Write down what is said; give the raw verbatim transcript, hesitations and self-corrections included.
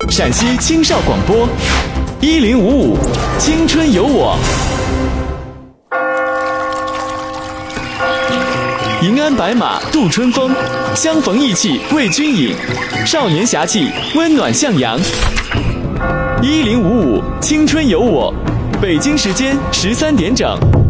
陕西青少广播，一零五五青春有我。银鞍白马度春风，相逢意气为君饮。少年侠气，温暖向阳。一零五五青春有我，北京时间十三点整。